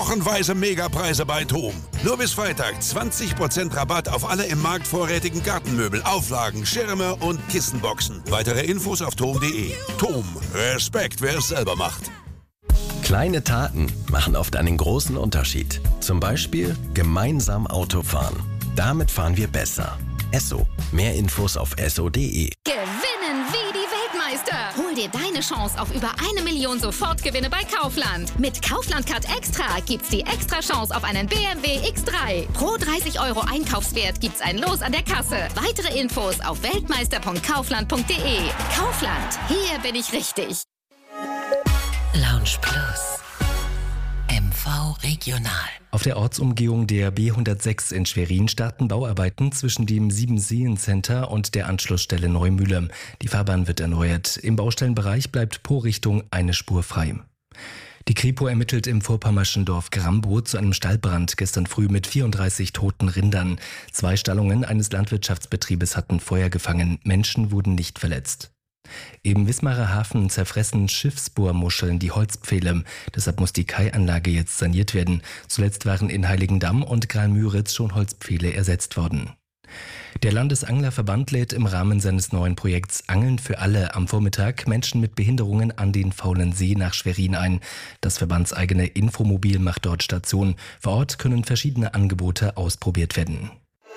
Wochenweise Megapreise bei TOM. Nur bis Freitag 20% Rabatt auf alle im Markt vorrätigen Gartenmöbel, Auflagen, Schirme und Kissenboxen. Weitere Infos auf TOM.de. TOM. Respekt, wer es selber macht. Kleine Taten machen oft einen großen Unterschied. Zum Beispiel gemeinsam Auto fahren. Damit fahren wir besser. Esso. Mehr Infos auf esso.de. Gewinnen wie die Weltmeister. Hol dir deine Chance auf über 1 Million Sofortgewinne bei Kaufland. Mit Kaufland Card Extra gibt's die extra Chance auf einen BMW X3. Pro 30 € Einkaufswert gibt's ein Los an der Kasse. Weitere Infos auf weltmeister.kaufland.de. Kaufland. Hier bin ich richtig. Lounge Plus. MV Regional. Auf der Ortsumgehung der B106 in Schwerin starten Bauarbeiten zwischen dem Siebenseen-Center und der Anschlussstelle Neumühle. Die Fahrbahn wird erneuert. Im Baustellenbereich bleibt pro Richtung eine Spur frei. Die Kripo ermittelt im vorpommerschen Dorf Grambow zu einem Stallbrand gestern früh mit 34 toten Rindern. 2 Stallungen eines Landwirtschaftsbetriebes hatten Feuer gefangen. Menschen wurden nicht verletzt. Im Wismarer Hafen zerfressen Schiffsbohrmuscheln die Holzpfähle. Deshalb muss die Kaianlage jetzt saniert werden. Zuletzt waren in Heiligendamm und Graal-Müritz schon Holzpfähle ersetzt worden. Der Landesanglerverband lädt im Rahmen seines neuen Projekts Angeln für alle am Vormittag Menschen mit Behinderungen an den Faulen See nach Schwerin ein. Das verbandseigene Infomobil macht dort Station. Vor Ort können verschiedene Angebote ausprobiert werden.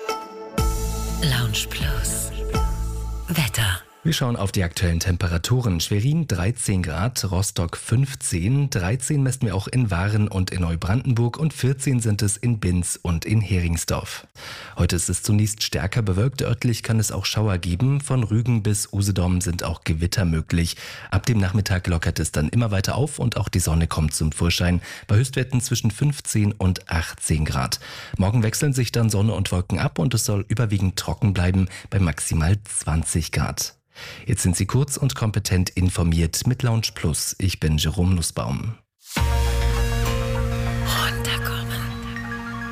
Lounge Plus. Wetter. Wir schauen auf die aktuellen Temperaturen. Schwerin 13 Grad, Rostock 15, 13 messen wir auch in Waren und in Neubrandenburg und 14 sind es in Binz und in Heringsdorf. Heute ist es zunächst stärker bewölkt, örtlich kann es auch Schauer geben. Von Rügen bis Usedom sind auch Gewitter möglich. Ab dem Nachmittag lockert es dann immer weiter auf und auch die Sonne kommt zum Vorschein. Bei Höchstwerten zwischen 15 und 18 Grad. Morgen wechseln sich dann Sonne und Wolken ab und es soll überwiegend trocken bleiben bei maximal 20 Grad. Jetzt sind Sie kurz und kompetent informiert mit Lounge Plus. Ich bin Jerome Nussbaum.